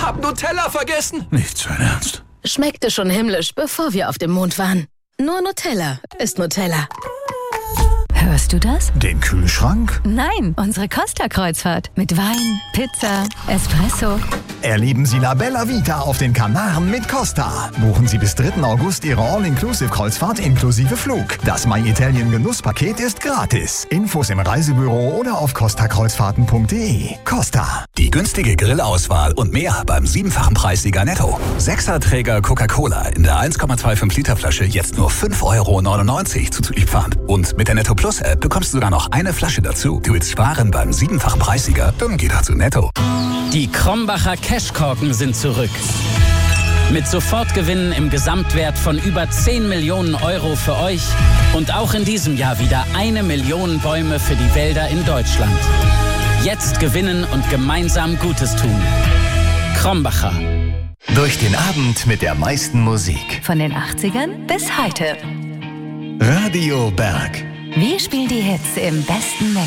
hab Nutella vergessen. Nicht sein Ernst. Schmeckte schon himmlisch, bevor wir auf dem Mond waren. Nur Nutella ist Nutella. Hörst du das? Den Kühlschrank? Nein, unsere Costa-Kreuzfahrt. Mit Wein, Pizza, Espresso. Erleben Sie La Bella Vita auf den Kanaren mit Costa. Buchen Sie bis 3. August Ihre All-Inclusive-Kreuzfahrt inklusive Flug. Das My Italien Genusspaket ist gratis. Infos im Reisebüro oder auf costakreuzfahrten.de. Costa. Die günstige Grillauswahl und mehr beim 7-fachen Preissieger Netto. 6er-Träger Coca-Cola in der 1,25 Liter Flasche jetzt nur 5,99 € zuzüglich Pfand. Und mit der Netto Plus App bekommst du sogar noch eine Flasche dazu. Du willst sparen beim 7-fachen Preissieger? Dann geh doch zu Netto. Die Krombacher Cashkorken sind zurück. Mit Sofortgewinnen im Gesamtwert von über 10 Millionen € für euch und auch in diesem Jahr wieder 1 Million Bäume für die Wälder in Deutschland. Jetzt gewinnen und gemeinsam Gutes tun. Krombacher. Durch den Abend mit der meisten Musik. Von den 80ern bis heute. Radio Berg. Wir spielen die Hits im besten Mix.